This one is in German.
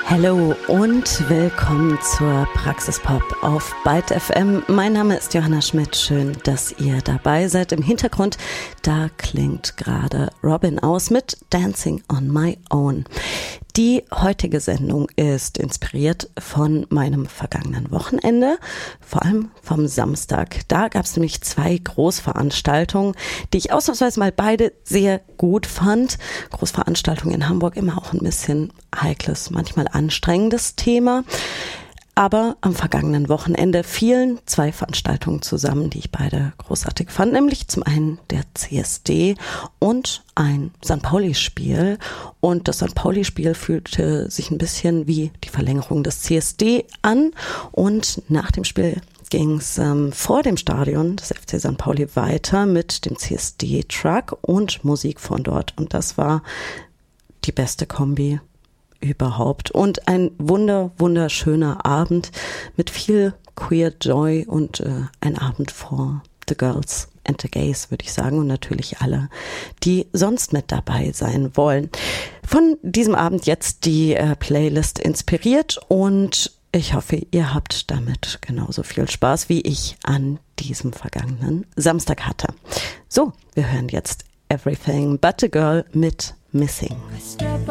Hallo und willkommen zur Praxispop auf Byte FM. Mein Name ist Johanna Schmidt. Schön, dass ihr dabei seid. Im Hintergrund, da klingt gerade Robin aus mit Dancing on My Own. Die heutige Sendung ist inspiriert von meinem vergangenen Wochenende, vor allem vom Samstag. Da gab es nämlich 2 Großveranstaltungen, die ich ausnahmsweise mal beide sehr gut fand. Großveranstaltungen in Hamburg immer auch ein bisschen heikles, manchmal anstrengendes Thema. Aber am vergangenen Wochenende fielen 2 Veranstaltungen zusammen, die ich beide großartig fand, nämlich zum einen der CSD und ein St. Pauli-Spiel. Und das St. Pauli-Spiel fühlte sich ein bisschen wie die Verlängerung des CSD an. Und nach dem Spiel ging es vor dem Stadion des FC St. Pauli weiter mit dem CSD-Truck und Musik von dort. Und das war die beste Kombi überhaupt. Und ein wunderschöner Abend mit viel Queer Joy und ein Abend for the Girls and the Gays, würde ich sagen. Und natürlich alle, die sonst mit dabei sein wollen. Von diesem Abend jetzt die Playlist inspiriert und ich hoffe, ihr habt damit genauso viel Spaß, wie ich an diesem vergangenen Samstag hatte. So, wir hören jetzt Everything But a Girl mit Missing.